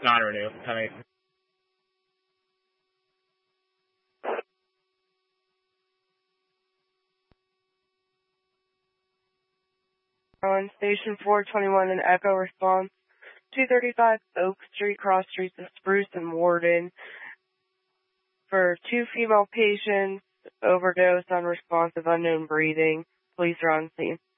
Non-renew. Coming. On Station 421 and Echo response, 235 Oak Street, cross streets of Spruce and Warden, for 2 female patients, overdose, unresponsive, unknown breathing. Police are on scene.